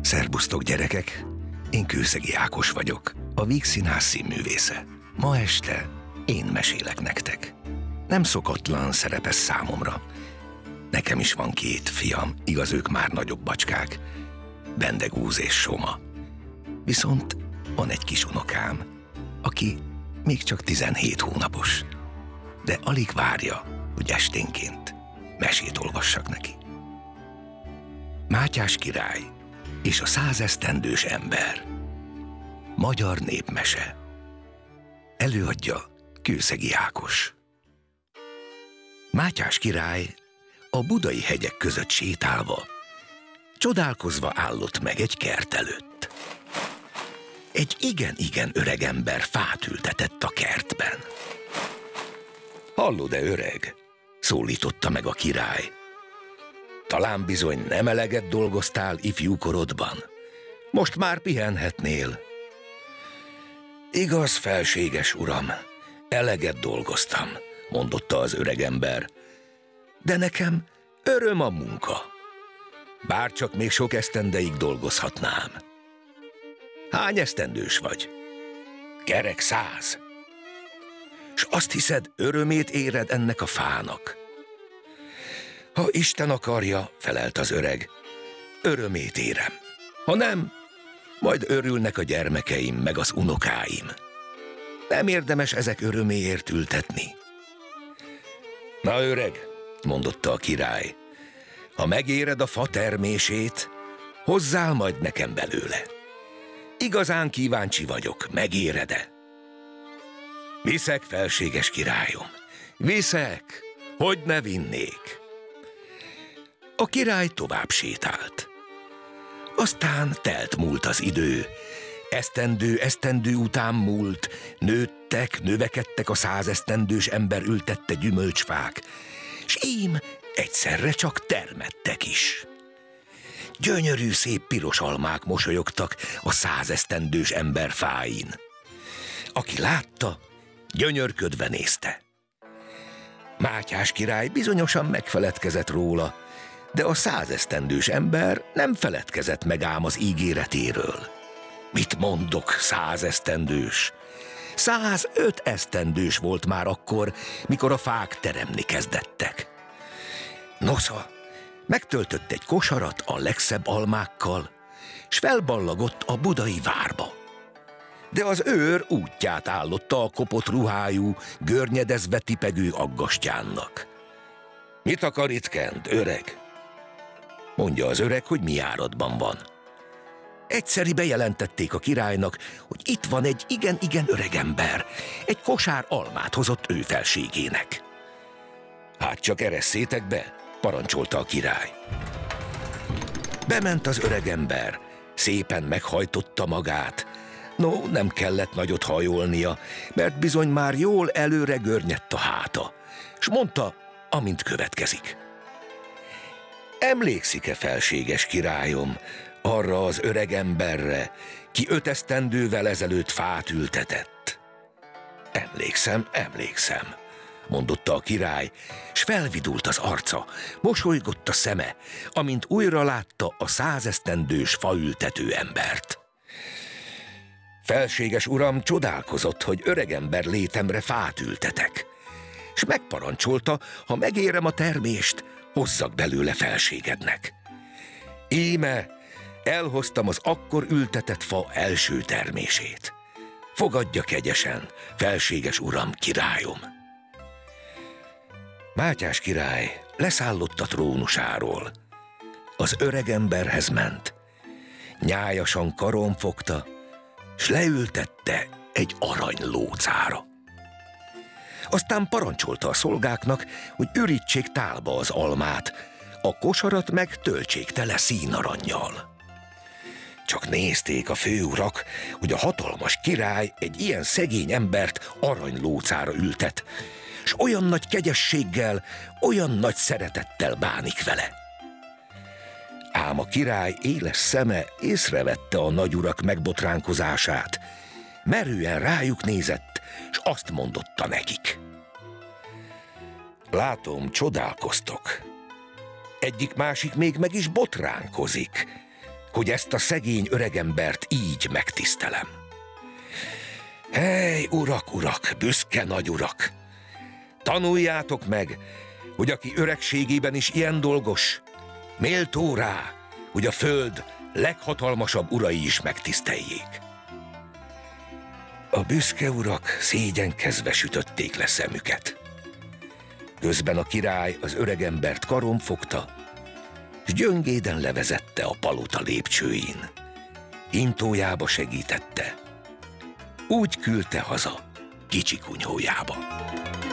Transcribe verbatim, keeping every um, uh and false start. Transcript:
Szerbusztok, gyerekek! Én Kőszegi Ákos vagyok, a Víg Színház színművésze. Ma este én mesélek nektek. Nem szokatlan szerepes számomra. Nekem is van két fiam, igaz, ők már nagyobb bacskák, Bendegúz és Soma. Viszont van egy kis unokám, aki még csak tizenhét hónapos, de alig várja, hogy esténként mesét olvassak neki. Mátyás király és a százesztendős ember. Magyar népmese. Előadja Kőszegi Ákos. Mátyás király a budai hegyek között sétálva, csodálkozva állott meg egy kert előtt. Egy igen-igen öreg ember fát ültetett a kertben. Hallod-e, öreg? Szólította meg a király. Talán bizony nem eleget dolgoztál ifjúkorodban. Most már pihenhetnél. Igaz, felséges uram, eleget dolgoztam, mondotta az öregember. De nekem öröm a munka. Bárcsak még sok esztendeig dolgozhatnám. Hány esztendős vagy? Kerek száz. S azt hiszed, örömét éred ennek a fának? Ha Isten akarja, felelt az öreg, örömét érem. Ha nem, majd örülnek a gyermekeim meg az unokáim. Nem érdemes ezek öröméért ültetni. Na, öreg, mondotta a király, ha megéred a fa termését, hozzál majd nekem belőle. Igazán kíváncsi vagyok, megéred-e? Viszek, felséges királyom, viszek, hogy ne vinnék. A király tovább sétált. Aztán telt múlt az idő, esztendő esztendő után múlt, nőttek, növekedtek a százesztendős ember ültette gyümölcsfák, s ím egyszerre csak termettek is. Gyönyörű szép piros almák mosolyogtak a százesztendős ember fáin. Aki látta, gyönyörködve nézte. Mátyás király bizonyosan megfeledkezett róla, de a százesztendős ember nem feledkezett meg ám az ígéretéről. Mit mondok, százesztendős? Százöt esztendős volt már akkor, mikor a fák teremni kezdettek. Nosza, megtöltött egy kosarat a legszebb almákkal, s felballagott a budai várba. De az őr útját állotta a kopott ruhájú, görnyedezve tipegő aggastyánnak. Mit akar itt kent, öreg? Mondja az öreg, hogy mi járatban van. Egyszeri bejelentették a királynak, hogy itt van egy igen-igen öreg ember, egy kosár almát hozott ő felségének. Hát csak eresszétek be, parancsolta a király. Bement az öreg ember, szépen meghajtotta magát. No, nem kellett nagyot hajolnia, mert bizony már jól előre görnyedt a háta, s mondta, amint következik. Emlékszik-e, felséges királyom, arra az öreg emberre, ki öt esztendővel ezelőtt fát ültetett? Emlékszem, emlékszem, mondotta a király, s felvidult az arca, mosolygott a szeme, amint újra látta a százesztendős faültető embert. Felséges uram csodálkozott, hogy öregember létemre fát ültetek, s megparancsolta, ha megérem a termést, hozzak belőle felségednek. Íme, elhoztam az akkor ültetett fa első termését. Fogadja kegyesen, felséges uram, királyom. Mátyás király leszállott a trónusáról. Az öregemberhez ment, nyájasan karon fogta, s leültette egy aranylócára. Aztán parancsolta a szolgáknak, hogy ürítsék tálba az almát, a kosarat meg töltsék tele színarannyal. Csak nézték a főurak, hogy a hatalmas király egy ilyen szegény embert aranylócára ültet, s olyan nagy kegyességgel, olyan nagy szeretettel bánik vele. Ám a király éles szeme észrevette a nagyurak megbotránkozását, merően rájuk nézett, s azt mondotta nekik. Látom, csodálkoztok. Egyik-másik még meg is botránkozik. hogy ezt a szegény öregembert így megtisztelem. Hely, urak, urak, büszke nagy urak! Tanuljátok meg, hogy aki öregségében is ilyen dolgos, méltó rá, hogy a föld leghatalmasabb urai is megtiszteljék. A büszke urak szégyenkezve sütötték le szemüket. Közben a király az öregembert karon fogta, s gyöngéden levezette a palota lépcsőin. Hintójába segítette. Úgy küldte haza kicsi kunyhójába.